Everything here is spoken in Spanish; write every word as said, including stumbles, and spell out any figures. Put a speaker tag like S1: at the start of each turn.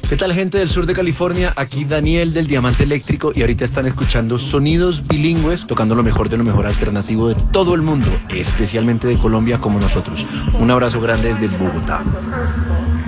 S1: ¿Qué tal, gente del sur de California? Aquí Daniel del Diamante Eléctrico y ahorita están escuchando sonidos bilingües, tocando lo mejor de lo mejor alternativo de todo el mundo, especialmente de Colombia como nosotros. Un abrazo grande desde Bogotá.